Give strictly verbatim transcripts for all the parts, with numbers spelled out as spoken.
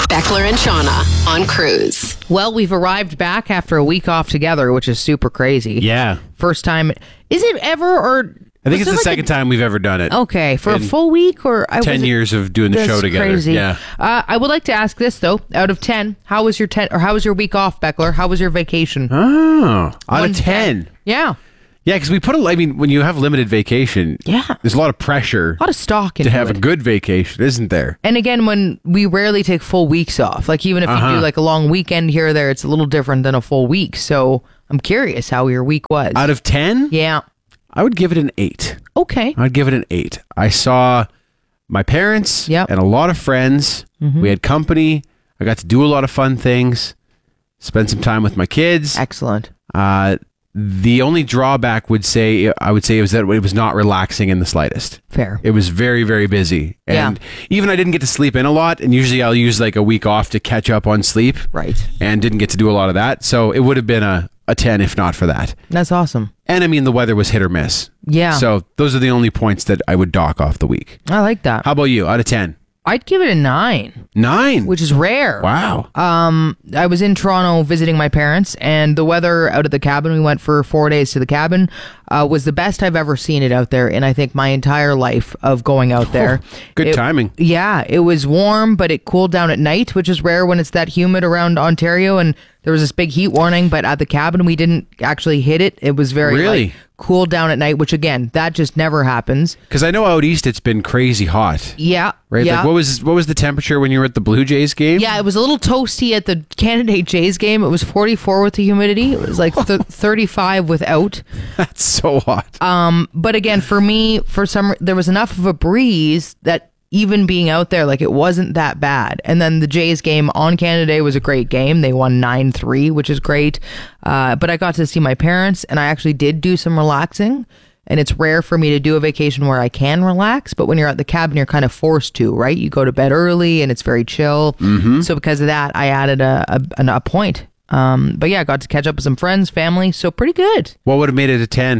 Beckler and Shauna on Cruise. Well, we've arrived back after a week off together, which is super crazy. Yeah. First time. Is it ever or... I think was it's the there like second a, time we've ever done it. Okay, for In a full week or... I ten was it, years of doing the that's show together. Crazy. Yeah. Uh, I would like to ask this, though. Out of ten, how was your ten or how was your week off, Beckler? How was your vacation? Oh, out One of to ten. Yeah. Yeah, because we put a... I mean, when you have limited vacation, Yeah. there's a lot of pressure A lot of stock to into have it. a good vacation, isn't there? And again, when we rarely take full weeks off, like even if Uh-huh. you do like a long weekend here or there, it's a little different than a full week. So I'm curious how your week was. Out of ten, yeah. I would give it an eight. Okay. I'd give it an eight. I saw my parents Yep. and a lot of friends. Mm-hmm. We had company. I got to do a lot of fun things. Spend some time with my kids. Excellent. Uh, the only drawback would say I would say was that it was not relaxing in the slightest. Fair. It was very, very busy. And even I didn't get to sleep in a lot. And usually I'll use like a week off to catch up on sleep. Right. And didn't get to do a lot of that. So it would have been a, a ten if not for that. That's awesome. And I mean, the weather was hit or miss. Yeah. So those are the only points that I would dock off the week. I like that. How about you? Out of ten? I'd give it a nine, Nine. which is rare. Wow. Um, I was in Toronto visiting my parents, and the weather out of the cabin, we went for four days to the cabin, uh, was the best I've ever seen it out there in, I think, my entire life of going out there. Good It- timing. Yeah, it was warm, but it cooled down at night, which is rare when it's that humid around Ontario, and there was this big heat warning, but at the cabin, we didn't actually hit it. It was very Really? like, cooled down at night, which again, that just never happens. Because I know out east it's been crazy hot. Yeah. Right? Yeah. Like what was what was the temperature when you were at the Blue Jays game? Yeah, it was a little toasty at the Canada Jays game. It was forty-four with the humidity. It was like th- thirty-five without. That's so hot. Um, but again, for me, for some, there was enough of a breeze that even being out there, like it wasn't that bad. And then the Jays game on Canada Day was a great game. They won nine three, which is great. Uh, but I got to see my parents, and I actually did do some relaxing. And it's rare for me to do a vacation where I can relax, but when you're at the cabin, you're kind of forced to, right? You go to bed early and it's very chill. Mm-hmm. So because of that, I added a, a, a point. Um, but yeah, I got to catch up with some friends, family. So pretty good. What would have made it a ten?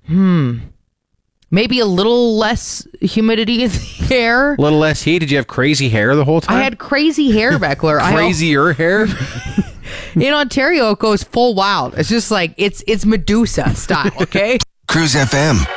Maybe a little less humidity in the air. A little less heat? Did you have crazy hair the whole time? I had crazy hair, Beckler. Crazier hair? I, in Ontario, it goes full wild. It's just like, it's it's Medusa style, okay? Cruise F M.